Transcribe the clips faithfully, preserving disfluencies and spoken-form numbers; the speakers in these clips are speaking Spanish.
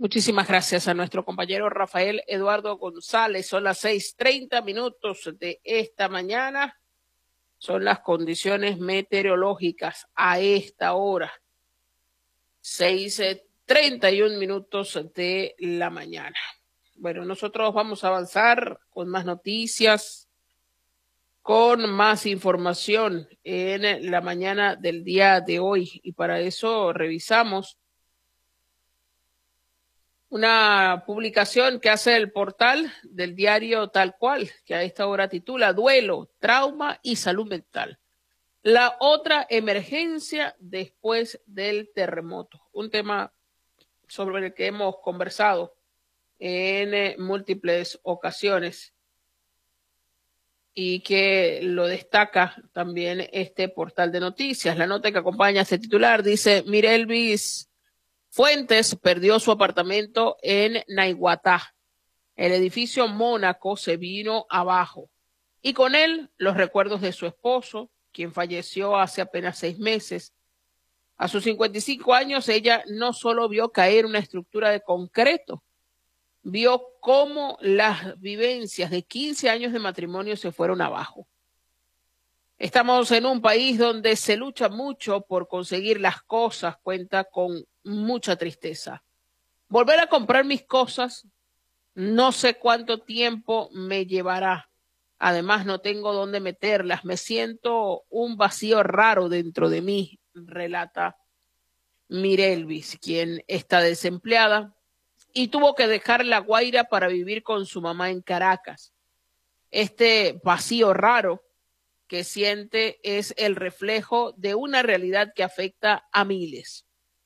Muchísimas gracias a nuestro compañero Rafael Eduardo González. Son las seis treinta minutos de esta mañana. Son las condiciones meteorológicas a esta hora. seis treinta y un minutos de la mañana. Bueno, nosotros vamos a avanzar con más noticias, con más información en la mañana del día de hoy. Y para eso revisamos una publicación que hace el portal del diario Tal Cual, que a esta hora titula Duelo, Trauma y Salud Mental. La otra emergencia después del terremoto. Un tema sobre el que hemos conversado en eh, múltiples ocasiones y que lo destaca también este portal de noticias. La nota que acompaña a este titular dice, Mirelvis Fuentes perdió su apartamento en Naiguatá. El edificio Mónaco se vino abajo y con él los recuerdos de su esposo, quien falleció hace apenas seis meses. A sus cincuenta y cinco años, ella no solo vio caer una estructura de concreto, vio cómo las vivencias de quince años de matrimonio se fueron abajo. Estamos en un país donde se lucha mucho por conseguir las cosas, cuenta con mucha tristeza. Volver a comprar mis cosas, no sé cuánto tiempo me llevará. Además, no tengo dónde meterlas. Me siento un vacío raro dentro de mí, relata Mirelvis, quien está desempleada y tuvo que dejar La Guaira para vivir con su mamá en Caracas. Este vacío raro que siente es el reflejo de una realidad que afecta a miles.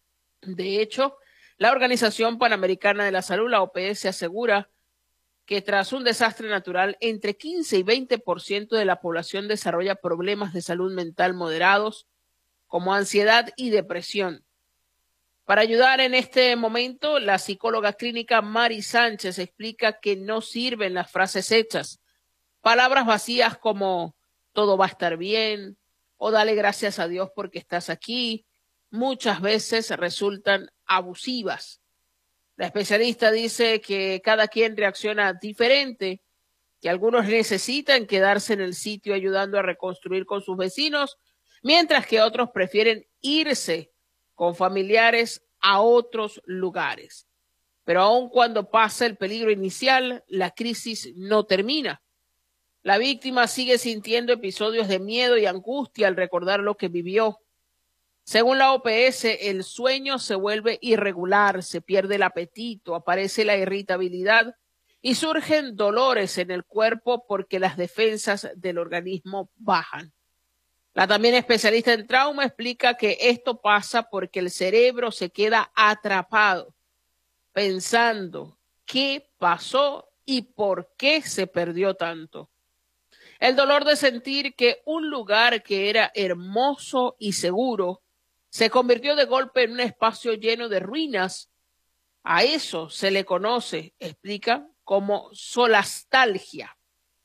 De hecho, la Organización Panamericana de la Salud, la O P S, asegura que tras un desastre natural, entre quince y veinte por ciento de la población desarrolla problemas de salud mental moderados, como ansiedad y depresión. Para ayudar en este momento, la psicóloga clínica Mari Sánchez explica que no sirven las frases hechas, palabras vacías como todo va a estar bien o dale gracias a Dios porque estás aquí, muchas veces resultan abusivas. La especialista dice que cada quien reacciona diferente, que algunos necesitan quedarse en el sitio ayudando a reconstruir con sus vecinos, mientras que otros prefieren irse con familiares a otros lugares. Pero aun cuando pasa el peligro inicial, la crisis no termina. La víctima sigue sintiendo episodios de miedo y angustia al recordar lo que vivió. Según la O P S, el sueño se vuelve irregular, se pierde el apetito, aparece la irritabilidad y surgen dolores en el cuerpo porque las defensas del organismo bajan. La también especialista en trauma explica que esto pasa porque el cerebro se queda atrapado, pensando qué pasó y por qué se perdió tanto. El dolor de sentir que un lugar que era hermoso y seguro se convirtió de golpe en un espacio lleno de ruinas. A eso se le conoce, explica, como solastalgia.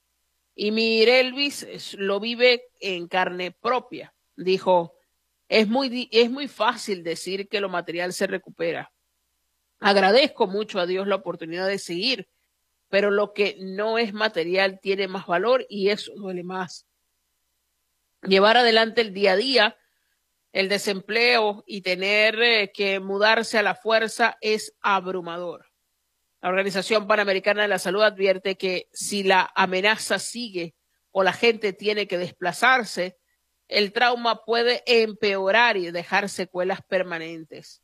Y Mirelvis lo vive en carne propia. Dijo, es muy, es muy fácil decir que lo material se recupera. Agradezco mucho a Dios la oportunidad de seguir, pero lo que no es material tiene más valor y eso duele más. Llevar adelante el día a día, el desempleo y tener eh, que mudarse a la fuerza es abrumador. La Organización Panamericana de la Salud advierte que si la amenaza sigue o la gente tiene que desplazarse, el trauma puede empeorar y dejar secuelas permanentes.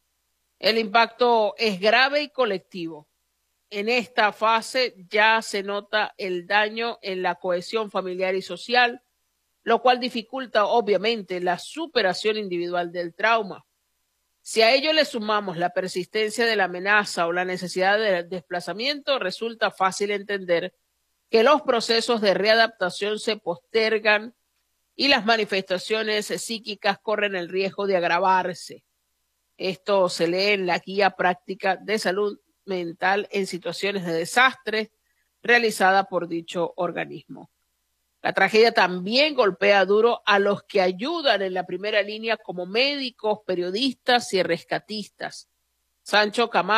El impacto es grave y colectivo. En esta fase ya se nota el daño en la cohesión familiar y social, lo cual dificulta obviamente la superación individual del trauma. Si a ello le sumamos la persistencia de la amenaza o la necesidad de desplazamiento, resulta fácil entender que los procesos de readaptación se postergan y las manifestaciones psíquicas corren el riesgo de agravarse. Esto se lee en la Guía Práctica de Salud Mental en Situaciones de Desastre, realizada por dicho organismo. La tragedia también golpea duro a los que ayudan en la primera línea como médicos, periodistas y rescatistas. Sancho Camacho